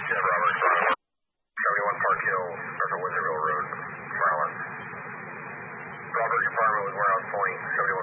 Yeah, Robert, 71 Park Hill, north of Wizardville Road, Marlin. Robert, your apartment was Warehouse Point, 71